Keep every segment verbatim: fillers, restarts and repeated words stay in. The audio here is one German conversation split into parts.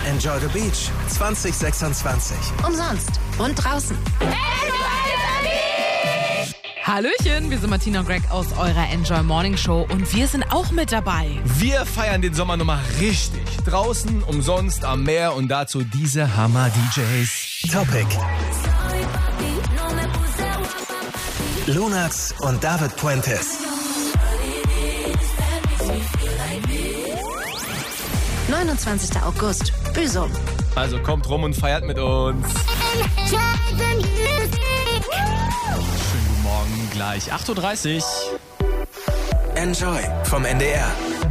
Enjoy the Beach zwanzig sechsundzwanzig. Umsonst und draußen. Hallöchen, wir sind Martina und Greg aus eurer Enjoy Morning Show und wir sind auch mit dabei. Wir feiern den Sommer nochmal richtig. Draußen, umsonst, am Meer und dazu diese Hammer-D Js. Topic. Lunax und David Puentes. neunundzwanzigster August, Büsum. Also kommt rum und feiert mit uns. Schönen Guten Morgen, gleich acht Uhr dreißig. Enjoy vom N D R.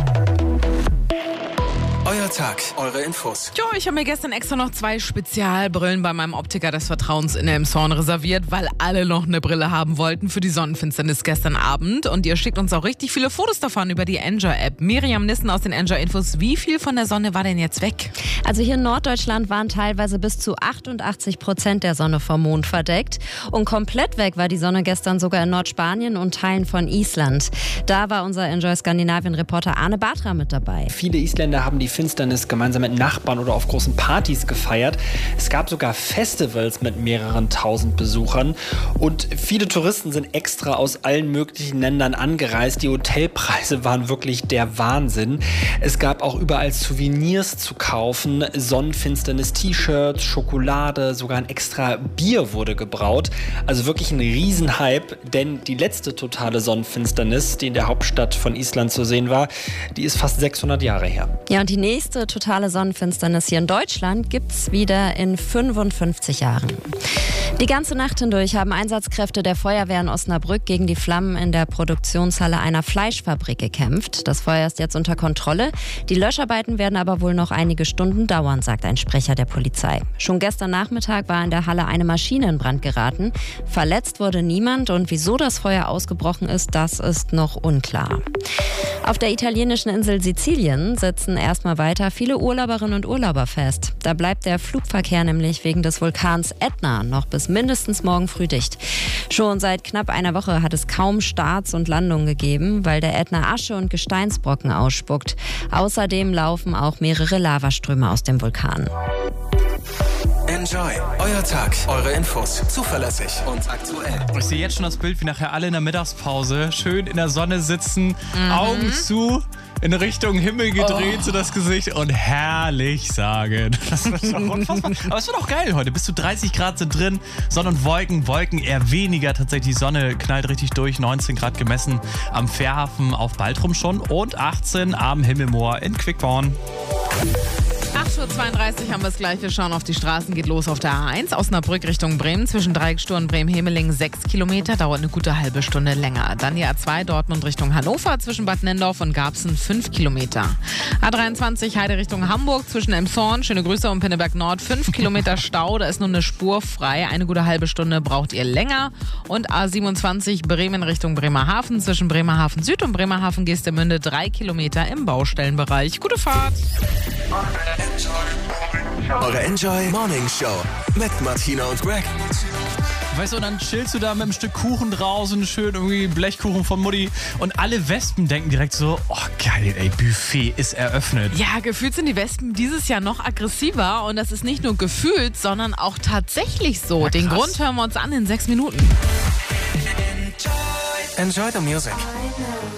Euer Tag, eure Infos. Jo, ich habe mir gestern extra noch zwei Spezialbrillen bei meinem Optiker des Vertrauens in Elmshorn reserviert, weil alle noch eine Brille haben wollten für die Sonnenfinsternis gestern Abend. Und ihr schickt uns auch richtig viele Fotos davon über die Enjoy-App. Miriam Nissen aus den Enjoy-Infos. Wie viel von der Sonne war denn jetzt weg? Also hier in Norddeutschland waren teilweise bis zu achtundachtzig Prozent der Sonne vom Mond verdeckt. Und komplett weg war die Sonne gestern sogar in Nordspanien und Teilen von Island. Da war unser Enjoy Skandinavien-Reporter Arne Batra mit dabei. Viele Isländer haben die Finsternis gemeinsam mit Nachbarn oder auf großen Partys gefeiert. Es gab sogar Festivals mit mehreren tausend Besuchern. Und viele Touristen sind extra aus allen möglichen Ländern angereist. Die Hotelpreise waren wirklich der Wahnsinn. Es gab auch überall Souvenirs zu kaufen. Sonnenfinsternis-T-Shirts, Schokolade, sogar ein extra Bier wurde gebraut. Also wirklich ein Riesenhype, denn die letzte totale Sonnenfinsternis, die in der Hauptstadt von Island zu sehen war, die ist fast sechshundert Jahre her. Ja, und die nächste totale Sonnenfinsternis hier in Deutschland gibt's wieder in fünfundfünfzig Jahren. Die ganze Nacht hindurch haben Einsatzkräfte der Feuerwehr in Osnabrück gegen die Flammen in der Produktionshalle einer Fleischfabrik gekämpft. Das Feuer ist jetzt unter Kontrolle. Die Löscharbeiten werden aber wohl noch einige Stunden dauern, sagt ein Sprecher der Polizei. Schon gestern Nachmittag war in der Halle eine Maschine in Brand geraten. Verletzt wurde niemand und wieso das Feuer ausgebrochen ist, das ist noch unklar. Auf der italienischen Insel Sizilien sitzen erstmal weiter viele Urlauberinnen und Urlauber fest. Da bleibt der Flugverkehr nämlich wegen des Vulkans Ätna noch bis mindestens morgen früh dicht. Schon seit knapp einer Woche hat es kaum Starts und Landungen gegeben, weil der Ätna Asche und Gesteinsbrocken ausspuckt. Außerdem laufen auch mehrere Lavaströme aus dem Vulkan. Enjoy, euer Tag, eure Infos. Zuverlässig und aktuell. Ich sehe jetzt schon das Bild, wie nachher alle in der Mittagspause schön in der Sonne sitzen, mhm. Augen zu, in Richtung Himmel gedreht, oh. so das Gesicht und herrlich sagen. Das wird doch unfassbar. Aber es wird auch geil heute. Bis zu dreißig Grad sind drin. Sonne und Wolken, Wolken eher weniger. Tatsächlich, die Sonne knallt richtig durch. neunzehn Grad gemessen am Fährhafen auf Baltrum schon und achtzehn am Himmelmoor in Quickborn. acht Uhr zweiunddreißig haben wir es gleich. Wir schauen auf die Straßen. Geht los auf der A eins. Osnabrück Richtung Bremen. Zwischen Dreieckstor und Bremen-Hemeling sechs Kilometer. Dauert eine gute halbe Stunde länger. Dann die A zwei Dortmund Richtung Hannover. Zwischen Bad Nendorf und Garbsen fünf Kilometer. A dreiundzwanzig Heide Richtung Hamburg. Zwischen Elmshorn, schöne Grüße, und Pinneberg Nord. fünf Kilometer Stau. Da ist nur eine Spur frei. Eine gute halbe Stunde braucht ihr länger. Und A siebenundzwanzig Bremen Richtung Bremerhaven. Zwischen Bremerhaven Süd und Bremerhaven Geestemünde drei Kilometer im Baustellenbereich. Gute Fahrt. Eure Enjoy Morning Show mit Martina und Greg. Weißt du, dann chillst du da mit einem Stück Kuchen draußen, schön irgendwie Blechkuchen von Mutti und alle Wespen denken direkt so, oh geil, ey, Buffet ist eröffnet. Ja, gefühlt sind die Wespen dieses Jahr noch aggressiver und das ist nicht nur gefühlt, sondern auch tatsächlich so. Ja, den Grund hören wir uns an in sechs Minuten. Enjoy the music.